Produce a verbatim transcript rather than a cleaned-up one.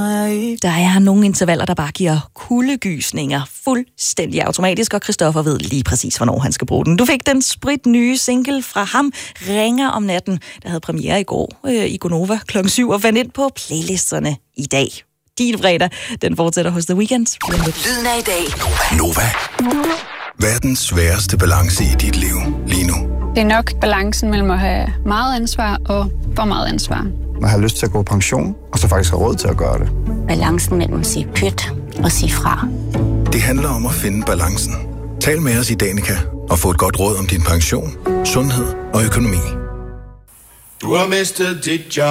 Der er nogle intervaller, der bare giver kuldegysninger fuldstændig automatisk, og Christoffer ved lige præcis, hvornår han skal bruge den. Du fik den sprit nye single fra ham, Ringer om natten, der havde premiere i går øh, i Gonova klokken syv, og fandt ind på playlisterne i dag. Din fredag, den fortsætter hos The Weeknd. Lyden af i dag. Nova. Verdens sværeste balance i dit liv lige nu. Det er nok balancen mellem at have meget ansvar og for meget ansvar. Man har lyst til at gå på pension, og så faktisk har råd til at gøre det. Balancen mellem at sige pyt og sige fra. Det handler om at finde balancen. Tal med os i Danica og få et godt råd om din pension, sundhed og økonomi. Du har mistet dit job.